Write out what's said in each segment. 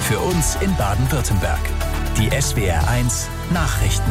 für uns in Baden-Württemberg. Die SWR1 Nachrichten.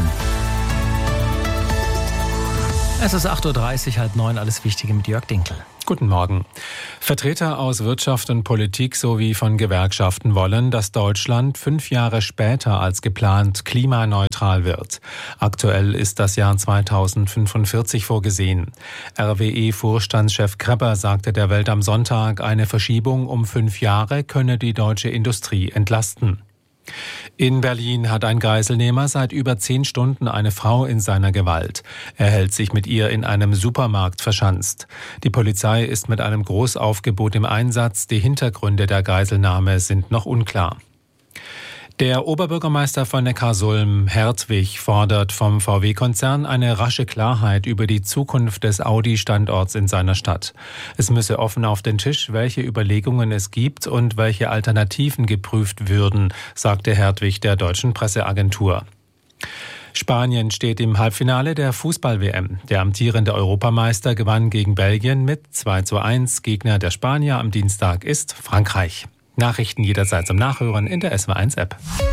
Es ist 8.30 Uhr, 8:30, alles Wichtige mit Jörg Dinkel. Guten Morgen. Vertreter aus Wirtschaft und Politik sowie von Gewerkschaften wollen, dass Deutschland 5 Jahre später als geplant klimaneutral wird. Aktuell ist das Jahr 2045 vorgesehen. RWE-Vorstandschef Krepper sagte der Welt am Sonntag, eine Verschiebung um 5 Jahre könne die deutsche Industrie entlasten. In Berlin hat ein Geiselnehmer seit über 10 Stunden eine Frau in seiner Gewalt. Er hält sich mit ihr in einem Supermarkt verschanzt. Die Polizei ist mit einem Großaufgebot im Einsatz. Die Hintergründe der Geiselnahme sind noch unklar. Der Oberbürgermeister von Neckarsulm, Hertwig, fordert vom VW-Konzern eine rasche Klarheit über die Zukunft des Audi-Standorts in seiner Stadt. Es müsse offen auf den Tisch, welche Überlegungen es gibt und welche Alternativen geprüft würden, sagte Hertwig der deutschen Presseagentur. Spanien steht im Halbfinale der Fußball-WM. Der amtierende Europameister gewann gegen Belgien mit 2:1. Gegner der Spanier am Dienstag ist Frankreich. Nachrichten jederzeit zum Nachhören in der SW1-App.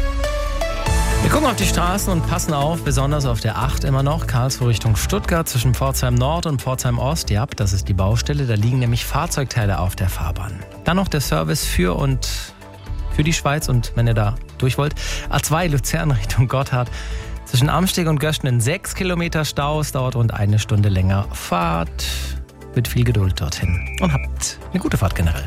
Wir gucken auf die Straßen und passen auf, besonders auf der 8 immer noch, Karlsruhe Richtung Stuttgart, zwischen Pforzheim Nord und Pforzheim Ost. Ja, das ist die Baustelle, da liegen nämlich Fahrzeugteile auf der Fahrbahn. Dann noch der Service für die Schweiz und wenn ihr da durch wollt, A2 Luzern Richtung Gotthard. Zwischen Amsteg und Göschnen 6 Kilometer Staus, dauert rund 1 Stunde länger. Fahrt mit viel Geduld dorthin und habt eine gute Fahrt generell.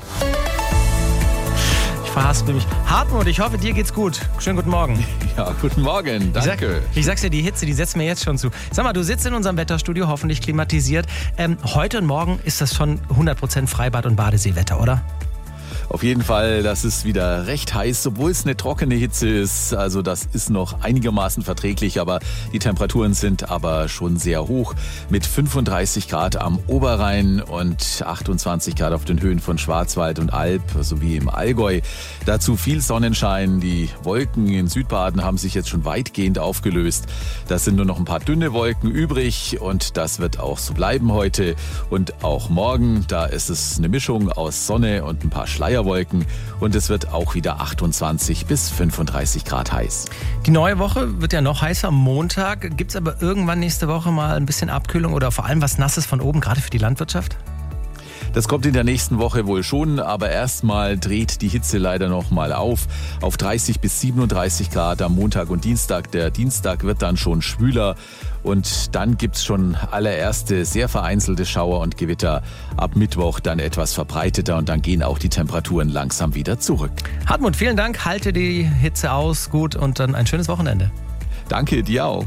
Verhaspel mich. Hartmut, ich hoffe, dir geht's gut. Schönen guten Morgen. Ja, guten Morgen, danke. Ich sag's dir, die Hitze, die setzt mir jetzt schon zu. Sag mal, du sitzt in unserem Wetterstudio, hoffentlich klimatisiert. Heute und morgen ist das schon 100% Freibad- und Badeseewetter, oder? Auf jeden Fall, das ist wieder recht heiß, obwohl es eine trockene Hitze ist. Also das ist noch einigermaßen verträglich, aber die Temperaturen sind aber schon sehr hoch. Mit 35 Grad am Oberrhein und 28 Grad auf den Höhen von Schwarzwald und Alb sowie im Allgäu. Dazu viel Sonnenschein. Die Wolken in Südbaden haben sich jetzt schon weitgehend aufgelöst. Da sind nur noch ein paar dünne Wolken übrig und das wird auch so bleiben heute und auch morgen. Da ist es eine Mischung aus Sonne und ein paar Schleierwolken und es wird auch wieder 28 bis 35 Grad heiß. Die neue Woche wird ja noch heißer. Am Montag gibt es aber irgendwann nächste Woche mal ein bisschen Abkühlung oder vor allem was Nasses von oben, gerade für die Landwirtschaft? Das kommt in der nächsten Woche wohl schon, aber erstmal dreht die Hitze leider noch mal auf 30 bis 37 Grad am Montag und Dienstag. Der Dienstag wird dann schon schwüler und dann gibt's schon allererste sehr vereinzelte Schauer und Gewitter. Ab Mittwoch dann etwas verbreiteter und dann gehen auch die Temperaturen langsam wieder zurück. Hartmut, vielen Dank, halte die Hitze aus, gut und dann ein schönes Wochenende. Danke, dir auch.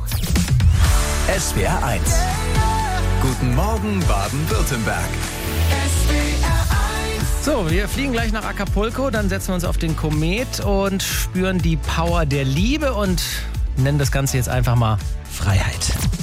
SWR1. Guten Morgen Baden-Württemberg. So, wir fliegen gleich nach Acapulco, dann setzen wir uns auf den Komet und spüren die Power der Liebe und nennen das Ganze jetzt einfach mal Freiheit.